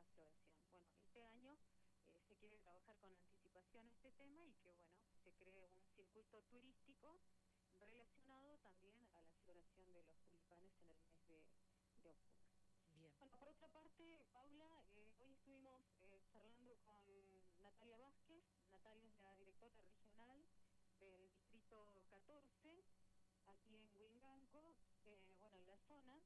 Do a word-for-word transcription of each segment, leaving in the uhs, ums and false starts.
floración. Bueno, este año eh, se quiere trabajar con anticipación este tema y que, bueno, se cree un circuito turístico relacionado también a la floración de los tulipanes en el mes de, de octubre. Bien. Bueno, por otra parte, Paula, eh, hoy estuvimos eh, charlando con Natalia Vázquez. Natalia es la directora regional del distrito catorce, aquí en Huinganco, eh, bueno, en la zona.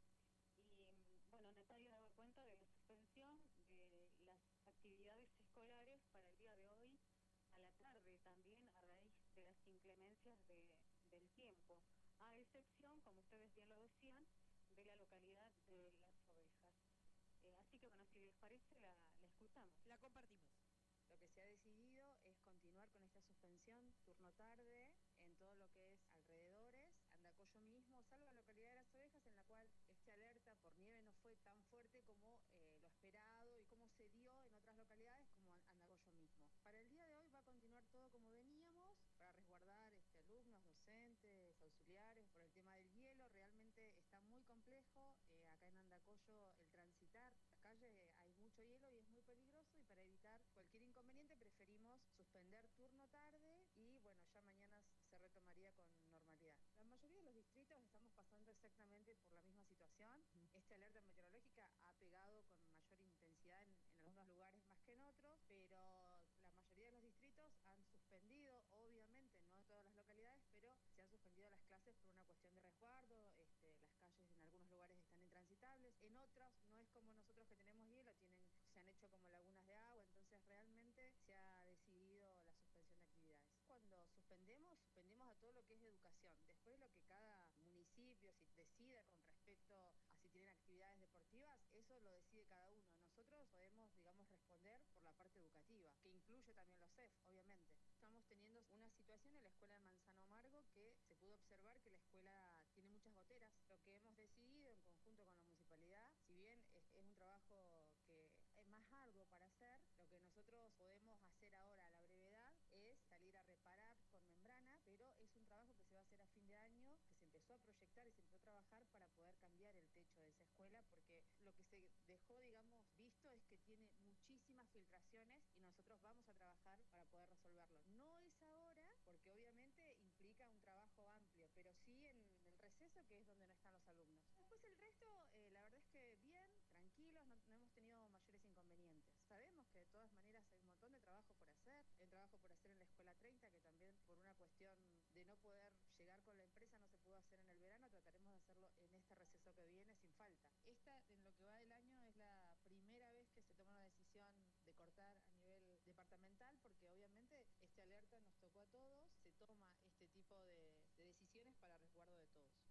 Y bueno, Natalia daba cuenta de la suspensión de las actividades escolares para el día de hoy a la tarde, también a raíz de las inclemencias de, del tiempo, a excepción, como ustedes bien lo decían, de la localidad de Las Ovejas. Eh, así que bueno, si les parece, la, la escuchamos. La compartimos. Lo que se ha decidido es continuar con esta suspensión turno tarde en todo lo que es alrededores, Andacollo mismo, salvo la localidad de Las Ovejas, en la cual esta alerta por nieve no fue tan fuerte como eh, lo esperado y como se dio en otras localidades como Andacollo mismo. Para el día de hoy va a continuar todo como veníamos, para resguardar este, alumnos, docentes, auxiliares, por el tema del hielo. Realmente está muy complejo, eh, acá en Andacollo el transitar las calles, hay mucho hielo y es muy peligroso, y para evitar cualquier inconveniente preferimos suspender turno tarde y bueno, ya mañana se retomaría con normalidad. La mayoría de los distritos estamos pasando exactamente por la misma situación. Esta alerta meteorológica ha pegado con mayor intensidad en, en algunos lugares más que en otros, pero la mayoría de los distritos han suspendido, obviamente no en todas las localidades, pero se han suspendido las clases por una cuestión de resguardo. Este, las calles en algunos lugares están intransitables, en otros no es como nosotros que tenemos hielo, tienen, se han hecho como lagunas de agua, entonces realmente se ha decidido la suspensión de actividades. Cuando suspendemos, suspendemos a todo lo que es educación. Después lo que cada municipio si decida con respecto a si tienen actividades deportivas, eso lo decide cada uno. Nosotros podemos, digamos, responder por la parte educativa, que incluye también los C E F, obviamente. Estamos teniendo una situación en la escuela de Manzano Amargo que se pudo observar que la escuela tiene muchas goteras. Lo que hemos decidido en conjunto con la municipalidad, si bien es, es un trabajo que es más arduo para hacer, lo que nosotros podemos hacer ahora a la brevedad es salir a reparar con membrana, pero es un trabajo que se va a hacer a fin de año, que se empezó a proyectar y se empezó a trabajar para poder cambiar el techo de esa escuela, porque lo que se dejó, digamos, visto es que tiene muchísimas filtraciones y nosotros vamos a trabajar para poder resolverlo. No es ahora, porque obviamente implica un trabajo amplio, pero sí en el receso, que es donde no están los alumnos. Después el resto, eh, la verdad es que bien, tranquilos, no, no hemos tenido mayores inconvenientes. Sabemos que de todas maneras hay un montón de trabajo por hacer, hay trabajo por hacer en la Escuela treinta, que también por una cuestión de no poder llegar con la empresa no se pudo hacer en el verano, trataremos de hacerlo en este receso que viene sin falta. Esta, en lo que va del año, es la primera vez que se toma una decisión de cortar a nivel departamental, porque obviamente esta alerta nos tocó a todos, se toma este tipo de, de decisiones para resguardo de todos.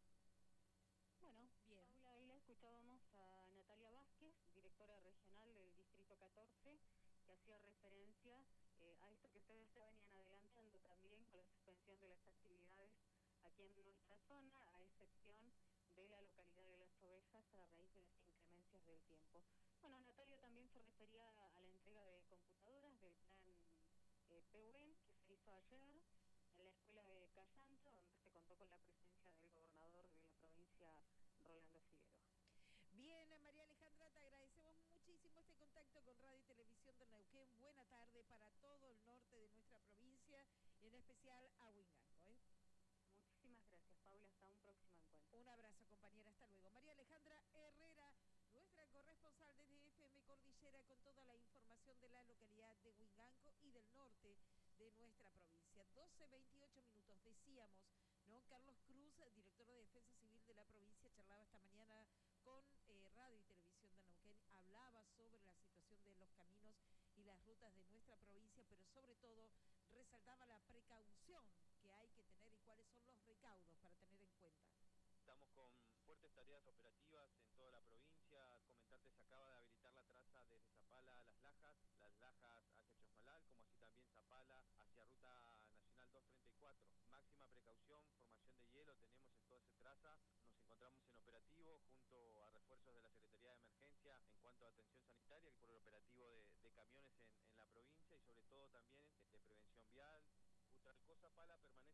Bueno, bien. Paula, ahí la escuchábamos a Natalia Vázquez, directora regional del distrito catorce, que hacía referencia eh, a esto que ustedes ya venían adelantando también con la suspensión de las actividades aquí en nuestra zona, a excepción de la localidad de Las Ovejas a raíz de las inclemencias del tiempo. Bueno, Natalia también se refería a la entrega de computadoras del plan eh, P U E N que se hizo ayer en la escuela de Cayancha, donde se contó con la presencia del gobernador de la provincia, Rolando Figueroa. Bien, María Alejandra, te agradecemos muchísimo este contacto con Radio y Televisión de Neuquén. Buena tarde para todo el norte de nuestra provincia y en especial a Huinganco, ¿eh? Muchísimas gracias, Paula. Hasta un próximo encuentro. Un abrazo, compañera. Hasta luego. María Alejandra Herrera, nuestra corresponsal desde F M Cordillera, con toda la información de la localidad de Huinganco y del norte de nuestra provincia. doce veintiocho minutos, decíamos, ¿no? Carlos Cruz, director de Defensa Civil de la provincia, charlaba esta mañana con eh, Radio y Televisión de Neuquén, hablaba sobre la situación de los caminos y las rutas de nuestra provincia, pero sobre todo resaltaba la precaución que hay que tener y cuáles son los recaudos para tener en cuenta. Estamos con fuertes tareas operativas en toda la provincia. Comentarte, se acaba de habilitar la traza desde Zapala a Las Lajas, Las Lajas hacia Chosmalal, como así también Zapala hacia Ruta Nacional doscientos treinta y cuatro. Máxima precaución, formación de hielo tenemos en toda esa traza. Nos encontramos en operativo junto a refuerzos de la Secretaría de Emergencia en cuanto a atención sanitaria y por el operativo de, de camiones en, en la provincia y sobre todo también de, de prevención vial. Utralcó Zapala permanece